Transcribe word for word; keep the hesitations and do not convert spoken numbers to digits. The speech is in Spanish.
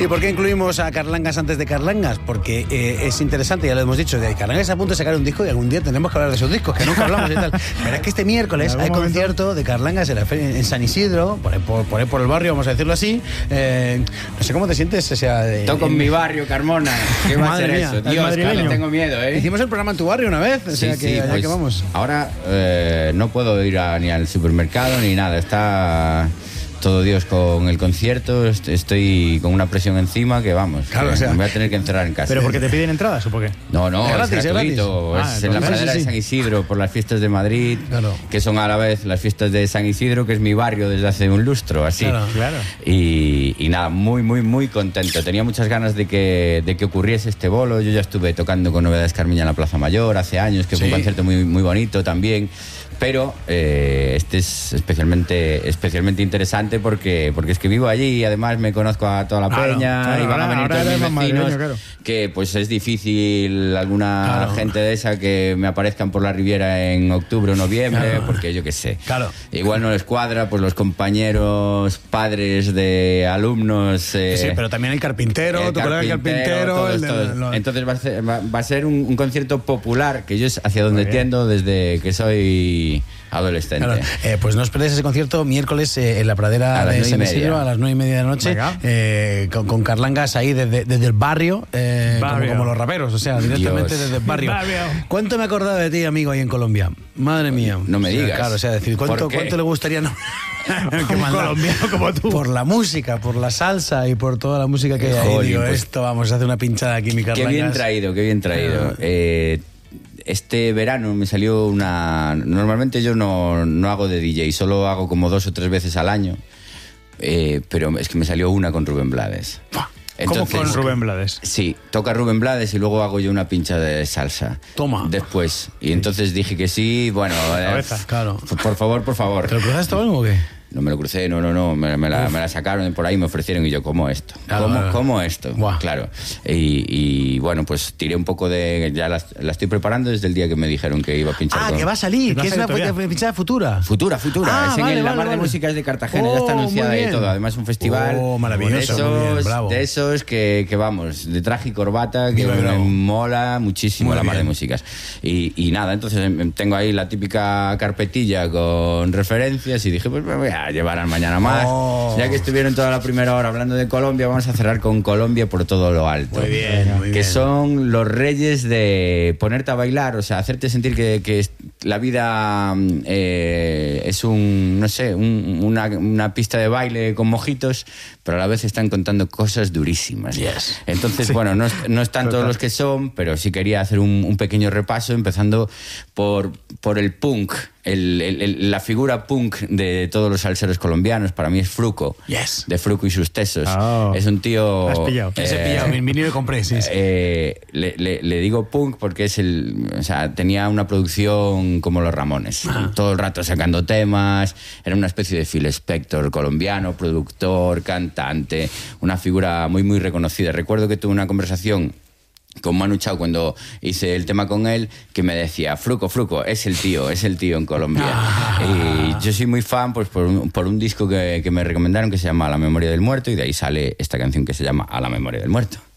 ¿Y por qué incluimos a Carlangas antes de Carlangas? Porque eh, es interesante, ya lo hemos dicho, de Carlangas a punto de sacar un disco y algún día tendremos que hablar de esos discos, que nunca hablamos y tal. Pero es que este miércoles hay momento? concierto de Carlangas en, la feria, en San Isidro, por ahí por, por, por el barrio, vamos a decirlo así. Eh, no sé cómo te sientes. O sea, de, Toco en mi barrio, Carmona. ¿Qué va a ser mía, eso? Dios, claro, tengo miedo, ¿eh? Hicimos el programa en tu barrio una vez, o sea sí, que sí, allá pues, que vamos. Ahora eh, no puedo ir a, ni al supermercado ni nada, está todo Dios con el concierto, estoy con una presión encima que vamos, claro, que o sea, me voy a tener que encerrar en casa. ¿Pero porque te piden entradas o por qué? No, no, es, gratis, es gratuito, es, es, es ah, en la pradera sí, sí. de San Isidro, por las fiestas de Madrid, claro. que son a la vez las fiestas de San Isidro, que es mi barrio desde hace un lustro, así. Claro, claro. Y, y nada, muy, muy, muy contento. Tenía muchas ganas de que, de que ocurriese este bolo. Yo ya estuve tocando con Novedades Carmiña en la Plaza Mayor hace años, que sí. fue un concierto muy, muy bonito también. Pero eh, este es especialmente, especialmente interesante porque, porque es que vivo allí y además me conozco a toda la claro, peña claro, y van a venir todos mis vecinos, madrileño, claro. que pues es difícil alguna claro. gente de esa que me aparezcan por la Riviera en octubre o noviembre, claro. porque yo qué sé. Claro. Igual no les cuadra, pues los compañeros, padres de alumnos... Eh, sí, pero también el carpintero, el tu colega el carpintero... Todos, el de, todos. Lo... Entonces va a ser, va, va a ser un, un concierto popular, que yo es hacia donde tiendo desde que soy adolescente. Claro. Eh, pues no os perdéis ese concierto miércoles eh, en la pradera de San Isidro a las nueve y media de la noche, eh, con, con Carlangas ahí desde, desde el barrio, eh, barrio. Como, como los raperos, o sea, directamente Dios. desde el barrio. barrio. ¿Cuánto me he acordado de ti, amigo, ahí en Colombia? Madre mía. No me digas. Claro, o sea, decir, ¿cuánto, ¿cuánto le gustaría no? Un colombiano como tú. Por la música, por la salsa y por toda la música que hay ahí. Digo, pues, esto, vamos a hacer una pinchada aquí, mi Carlangas. Qué bien traído, qué bien traído. Eh, Este verano me salió una... Normalmente yo no, no hago de D J, solo hago como dos o tres veces al año, eh, pero es que me salió una con Rubén Blades. Entonces, ¿cómo con Rubén Blades? Sí, toca Rubén Blades y luego hago yo una pincha de salsa. Toma. Después. Y entonces dije que sí, bueno... Eh, claro. Por favor, por favor. ¿Te lo cruzaste o algo o qué? No me lo crucé, no, no, no, me, me, la, me la sacaron por ahí, me ofrecieron y yo, ¿cómo esto? Claro, ¿Cómo, claro. ¿Cómo esto? Buah. Claro. Y, y bueno, pues tiré un poco de... Ya la, la estoy preparando desde el día que me dijeron que iba a pinchar. Ah, con... que va a salir, que es una todavía? pinchada futura. Futura, futura. Ah, es en vale, el vale, La Mar vale. de Músicas de Cartagena, oh, ya está anunciada y todo. Además, un festival oh, maravilloso, de esos, muy bien, bravo. de esos que, que vamos, de traje y corbata, que Viva, me bravo. mola muchísimo. Muy La Mar bien. de Músicas. Y, y nada, entonces tengo ahí la típica carpetilla con referencias y dije, pues me voy a llevar al mañana más. Oh. Ya que estuvieron toda la primera hora hablando de Colombia, vamos a cerrar con Colombia por todo lo alto. Muy bien, muy que bien. son los reyes de ponerte a bailar, o sea, hacerte sentir que, que la vida eh, es un, no sé, un, una, una pista de baile con mojitos, pero a la vez están contando cosas durísimas. Yes. Entonces, Sí. bueno, no, no están todos los que son, pero sí quería hacer un, un pequeño repaso, empezando por, por el punk. El, el, el, la figura punk de todos los salseros colombianos para mí es Fruco. Yes. De Fruco y sus tesos. Oh. Es un tío... Has pillado. Ese pillado, mi vino y compré, sí, sí. Eh, le, le, le digo punk porque es el... O sea, tenía una producción como los Ramones. Ah. Todo el rato sacando temas. Era una especie de Phil Spector colombiano, productor, cantante. Una figura muy, muy reconocida. Recuerdo que tuve una conversación con Manu Chao cuando hice el tema con él, que me decía, Fruco, Fruco, es el tío, es el tío en Colombia. Ah. Y yo soy muy fan pues por un, por un disco que, que me recomendaron que se llama A la memoria del muerto, y de ahí sale esta canción que se llama A la memoria del muerto.